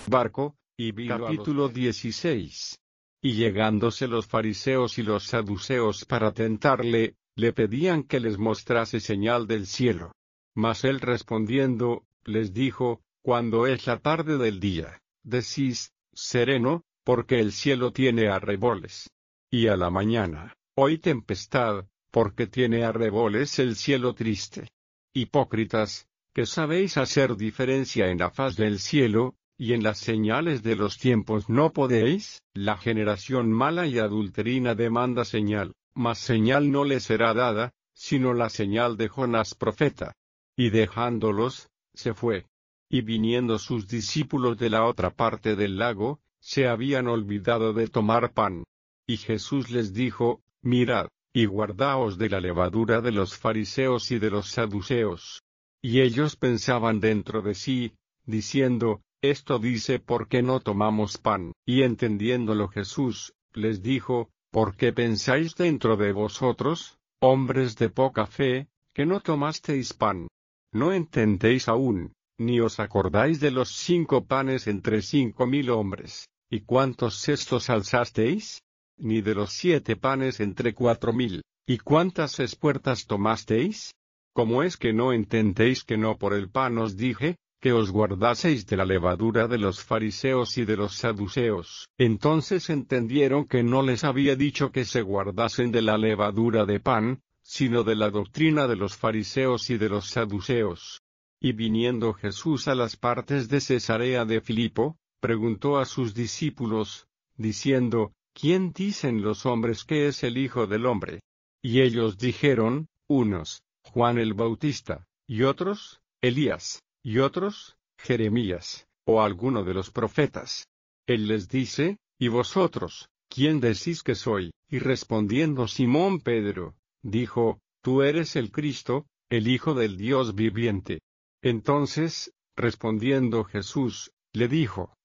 barco, y vino Capítulo 16. Y llegándose los fariseos y los saduceos para tentarle, le pedían que les mostrase señal del cielo. Mas él respondiendo, les dijo, cuando es la tarde del día, decís, sereno, porque el cielo tiene arreboles. Y a la mañana, hoy tempestad, porque tiene arreboles el cielo triste. Hipócritas, que sabéis hacer diferencia en la faz del cielo, y en las señales de los tiempos no podéis. La generación mala y adulterina demanda señal, mas señal no le será dada, sino la señal de Jonás profeta. Y dejándolos, se fue. Y viniendo sus discípulos de la otra parte del lago, se habían olvidado de tomar pan. Y Jesús les dijo, mirad, y guardaos de la levadura de los fariseos y de los saduceos. Y ellos pensaban dentro de sí, diciendo, esto dice ¿por qué no tomamos pan? Y entendiéndolo Jesús, les dijo, ¿por qué pensáis dentro de vosotros, hombres de poca fe, que no tomasteis pan? ¿No entendéis aún, ni os acordáis de los 5 panes entre 5.000 hombres, y cuántos cestos alzasteis? Ni de los 7 panes entre 4.000, ¿y cuántas espuertas tomasteis? ¿Cómo es que no entendéis que no por el pan os dije, que os guardaseis de la levadura de los fariseos y de los saduceos? Entonces entendieron que no les había dicho que se guardasen de la levadura de pan, sino de la doctrina de los fariseos y de los saduceos. Y viniendo Jesús a las partes de Cesarea de Filipo, preguntó a sus discípulos, diciendo, ¿quién dicen los hombres que es el Hijo del Hombre? Y ellos dijeron, unos, Juan el Bautista, y otros, Elías, y otros, Jeremías, o alguno de los profetas. Él les dice, ¿y vosotros, quién decís que soy? Y respondiendo Simón Pedro, dijo, tú eres el Cristo, el Hijo del Dios viviente. Entonces, respondiendo Jesús, le dijo,